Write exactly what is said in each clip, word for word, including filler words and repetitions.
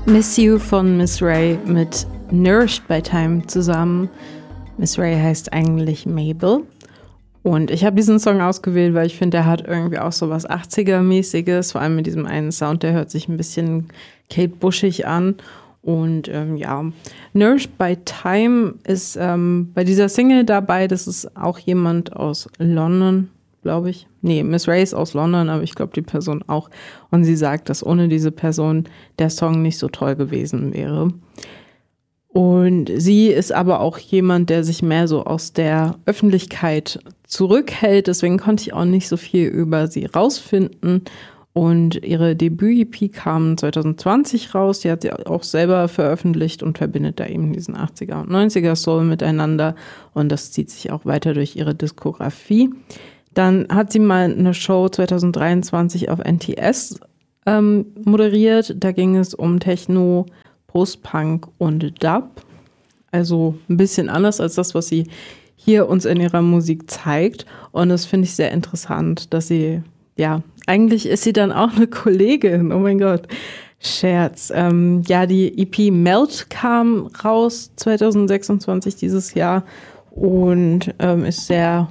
Miss You von Miss Ray mit Nourished by Time zusammen. Miss Ray heißt eigentlich Mabel. Und ich habe diesen Song ausgewählt, weil ich finde, der hat irgendwie auch so was achtziger-mäßiges, vor allem mit diesem einen Sound, der hört sich ein bisschen Kate Bushig an. Und ähm, ja, Nourished by Time ist ähm, bei dieser Single dabei, das ist auch jemand aus London, glaube ich. Nee, Miss Ray ist aus London, aber ich glaube die Person auch. Und sie sagt, dass ohne diese Person der Song nicht so toll gewesen wäre. Und sie ist aber auch jemand, der sich mehr so aus der Öffentlichkeit zurückhält. Deswegen konnte ich auch nicht so viel über sie rausfinden. Und ihre Debüt-E P kam zwanzig zwanzig raus. Die hat sie auch selber veröffentlicht und verbindet da eben diesen achtziger und neunziger Soul miteinander. Und das zieht sich auch weiter durch ihre Diskografie. Dann hat sie mal eine Show zwanzig dreiundzwanzig auf N T S ähm, moderiert. Da ging es um Techno, Post-Punk und Dub. Also ein bisschen anders als das, was sie hier uns in ihrer Musik zeigt. Und das finde ich sehr interessant, dass sie, ja, eigentlich ist sie dann auch eine Kollegin. Oh mein Gott, Scherz. Ähm, ja, die E P Melt kam raus zwanzig sechsundzwanzig dieses Jahr und ähm, ist sehr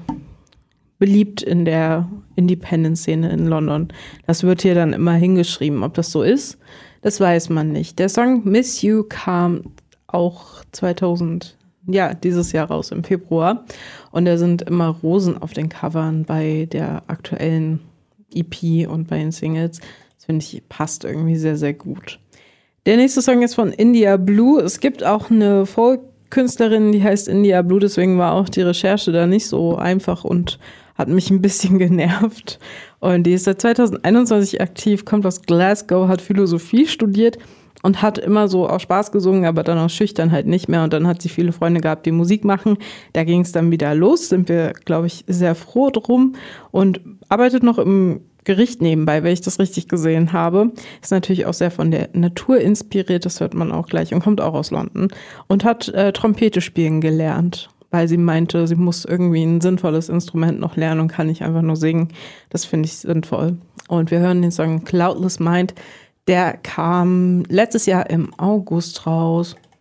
beliebt in der Independent-Szene in London. Das wird hier dann immer hingeschrieben. Ob das so ist, das weiß man nicht. Der Song Miss You kam auch zweitausend, ja, dieses Jahr raus im Februar. Und da sind immer Rosen auf den Covern bei der aktuellen E P und bei den Singles. Das finde ich passt irgendwie sehr, sehr gut. Der nächste Song ist von India Blue. Es gibt auch eine Folk-Künstlerin, die heißt India Blue. Deswegen war auch die Recherche da nicht so einfach und hat mich ein bisschen genervt. Und die ist seit zwanzig einundzwanzig aktiv, kommt aus Glasgow, hat Philosophie studiert und hat immer so aus Spaß gesungen, aber dann aus Schüchternheit nicht mehr. Und dann hat sie viele Freunde gehabt, die Musik machen. Da ging es dann wieder los, sind wir, glaube ich, sehr froh drum. Und arbeitet noch im Gericht nebenbei, wenn ich das richtig gesehen habe. Ist natürlich auch sehr von der Natur inspiriert, das hört man auch gleich, und kommt auch aus London. Und hat äh, Trompete spielen gelernt, weil sie meinte, sie muss irgendwie ein sinnvolles Instrument noch lernen und kann nicht einfach nur singen. Das finde ich sinnvoll. Und wir hören den Song Cloudless Mind. Der kam letztes Jahr im August raus.